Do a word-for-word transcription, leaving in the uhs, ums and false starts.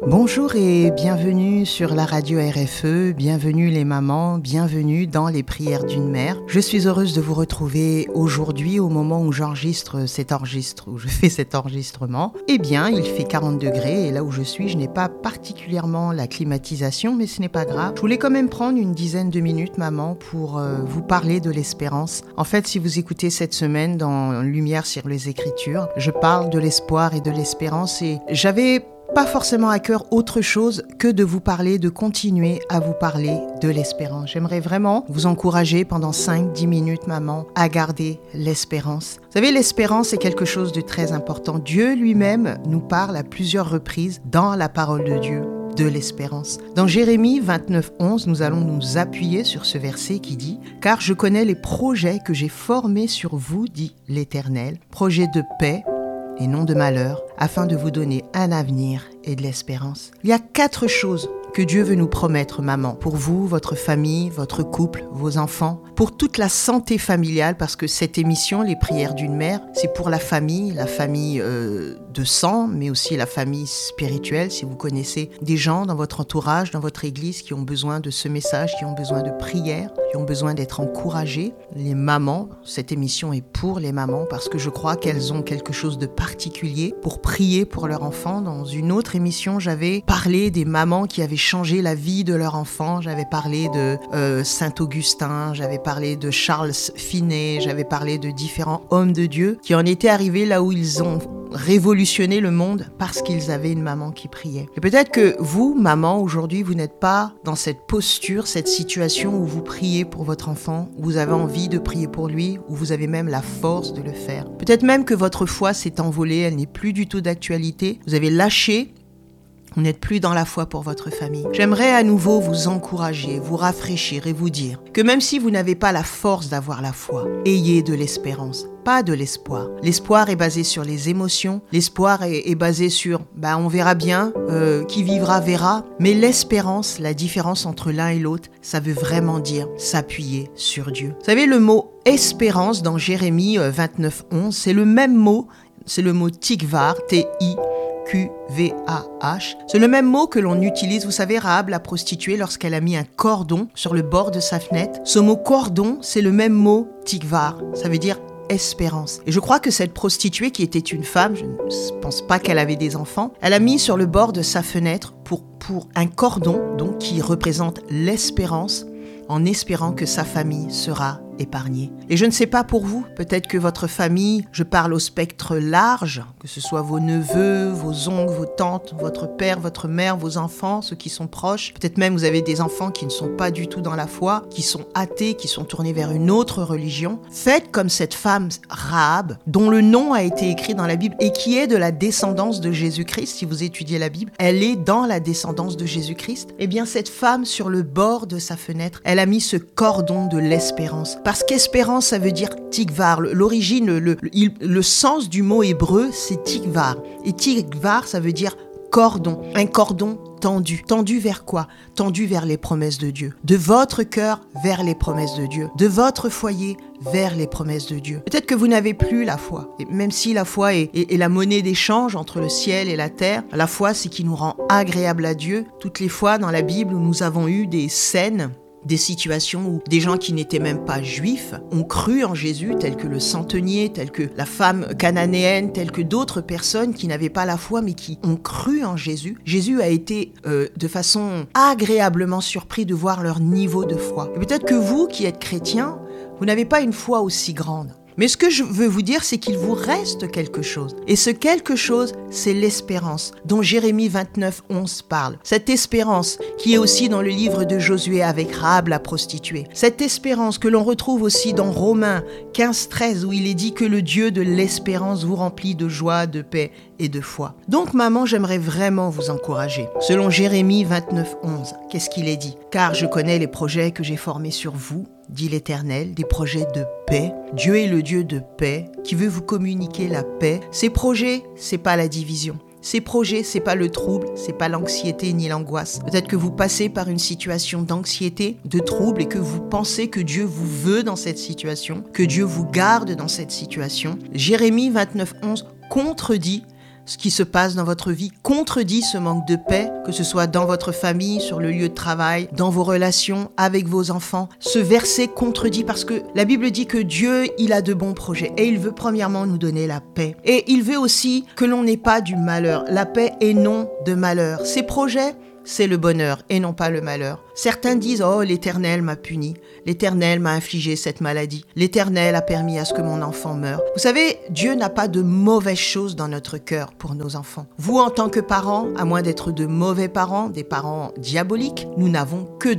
Bonjour et bienvenue sur la radio R F E, bienvenue les mamans, bienvenue dans les prières d'une mère. Je suis heureuse de vous retrouver aujourd'hui au moment où j'enregistre cet enregistre, où je fais cet enregistrement. Eh bien, il fait quarante degrés et là où je suis, je n'ai pas particulièrement la climatisation, mais ce n'est pas grave. Je voulais quand même prendre une dizaine de minutes, maman, pour euh, vous parler de l'espérance. En fait, si vous écoutez cette semaine dans Lumière sur les Écritures, je parle de l'espoir et de l'espérance et j'avais pas forcément à cœur autre chose que de vous parler, de continuer à vous parler de l'espérance. J'aimerais vraiment vous encourager pendant cinq à dix minutes, maman, à garder l'espérance. Vous savez, l'espérance est quelque chose de très important. Dieu lui-même nous parle à plusieurs reprises dans la parole de Dieu de l'espérance. Dans Jérémie vingt-neuf, onze, nous allons nous appuyer sur ce verset qui dit « Car je connais les projets que j'ai formés sur vous, dit l'Éternel, projets de paix et non de malheur, afin de vous donner un avenir et de l'espérance. » Il y a quatre choses que Dieu veut nous promettre, maman, pour vous, votre famille, votre couple, vos enfants, pour toute la santé familiale, parce que cette émission, Les prières d'une mère, c'est pour la famille, la famille euh, de sang, mais aussi la famille spirituelle, si vous connaissez des gens dans votre entourage, dans votre église, qui ont besoin de ce message, qui ont besoin de prière, qui ont besoin d'être encouragés. Les mamans, cette émission est pour les mamans, parce que je crois qu'elles ont quelque chose de particulier pour prier pour leur enfant. Dans une autre émission, j'avais parlé des mamans qui avaient changé la vie de leur enfant. J'avais parlé de euh, Saint-Augustin, j'avais parlé de Charles Finet, j'avais parlé de différents hommes de Dieu qui en étaient arrivés là où ils ont révolutionné le monde parce qu'ils avaient une maman qui priait. Et peut-être que vous, maman, aujourd'hui, vous n'êtes pas dans cette posture, cette situation où vous priez pour votre enfant, où vous avez envie de prier pour lui, où vous avez même la force de le faire. Peut-être même que votre foi s'est envolée, elle n'est plus du tout d'actualité. Vous avez lâché. Vous n'êtes plus dans la foi pour votre famille. J'aimerais à nouveau vous encourager, vous rafraîchir et vous dire que même si vous n'avez pas la force d'avoir la foi, ayez de l'espérance, pas de l'espoir. L'espoir est basé sur les émotions, l'espoir est, est basé sur bah, on verra bien, euh, qui vivra verra, mais l'espérance, la différence entre l'un et l'autre, ça veut vraiment dire s'appuyer sur Dieu. Vous savez, le mot espérance dans Jérémie vingt-neuf, onze, c'est le même mot, c'est le mot tikvar, T I Q V A H. C'est le même mot que l'on utilise, vous savez, Rahab, la prostituée, lorsqu'elle a mis un cordon sur le bord de sa fenêtre. Ce mot cordon, c'est le même mot tikvar, ça veut dire espérance. Et je crois que cette prostituée, qui était une femme, je ne pense pas qu'elle avait des enfants, elle a mis sur le bord de sa fenêtre pour, pour un cordon, donc qui représente l'espérance, en espérant que sa famille sera épargnée. Et je ne sais pas pour vous, peut-être que votre famille, je parle au spectre large, que ce soit vos neveux, vos oncles, vos tantes, votre père, votre mère, vos enfants, ceux qui sont proches. Peut-être même vous avez des enfants qui ne sont pas du tout dans la foi, qui sont athées, qui sont tournés vers une autre religion. Faites comme cette femme Rahab, dont le nom a été écrit dans la Bible et qui est de la descendance de Jésus-Christ. Si vous étudiez la Bible, elle est dans la descendance de Jésus-Christ. Eh bien, cette femme, sur le bord de sa fenêtre, elle a mis ce cordon de l'espérance. Parce qu'espérance, ça veut dire tikvar. L'origine, le, le, le, le sens du mot hébreu, c'est tikvar. Et tikvar, ça veut dire cordon. Un cordon tendu. Tendu vers quoi? Tendu vers les promesses de Dieu. De votre cœur vers les promesses de Dieu. De votre foyer vers les promesses de Dieu. Peut-être que vous n'avez plus la foi. Et même si la foi est, est, est la monnaie d'échange entre le ciel et la terre, la foi, c'est qui nous rend agréable à Dieu. Toutes les fois dans la Bible où nous avons eu des scènes, des situations où des gens qui n'étaient même pas juifs ont cru en Jésus, tels que le centenier, tels que la femme cananéenne, tels que d'autres personnes qui n'avaient pas la foi mais qui ont cru en Jésus. Jésus a été euh, de façon agréablement surpris de voir leur niveau de foi. Et peut-être que vous qui êtes chrétiens, vous n'avez pas une foi aussi grande. Mais ce que je veux vous dire, c'est qu'il vous reste quelque chose. Et ce quelque chose, c'est l'espérance dont Jérémie vingt-neuf, onze parle. Cette espérance qui est aussi dans le livre de Josué avec Rahab la prostituée. Cette espérance que l'on retrouve aussi dans Romains quinze, treize où il est dit que le Dieu de l'espérance vous remplit de joie, de paix et de foi. Donc maman, j'aimerais vraiment vous encourager. Selon Jérémie vingt-neuf, onze, qu'est-ce qu'il est dit? Car je connais les projets que j'ai formés sur vous, dit l'Éternel, des projets de paix. Dieu est le Dieu de paix qui veut vous communiquer la paix. Ces projets, c'est pas la division. Ces projets, c'est pas le trouble, c'est pas l'anxiété ni l'angoisse. Peut-être que vous passez par une situation d'anxiété, de trouble et que vous pensez que Dieu vous veut dans cette situation, que Dieu vous garde dans cette situation. Jérémie vingt-neuf, onze contredit ce qui se passe dans votre vie contredit ce manque de paix, que ce soit dans votre famille, sur le lieu de travail, dans vos relations, avec vos enfants. Ce verset contredit parce que la Bible dit que Dieu, il a de bons projets et il veut premièrement nous donner la paix. Et il veut aussi que l'on n'ait pas du malheur. La paix et non de malheur. Ses projets, c'est le bonheur et non pas le malheur. Certains disent « Oh, l'Éternel m'a puni, l'Éternel m'a infligé cette maladie, l'Éternel a permis à ce que mon enfant meure. » Vous savez, Dieu n'a pas de mauvaises choses dans notre cœur pour nos enfants. Vous, en tant que parents, à moins d'être de mauvais parents, des parents diaboliques, nous n'avons que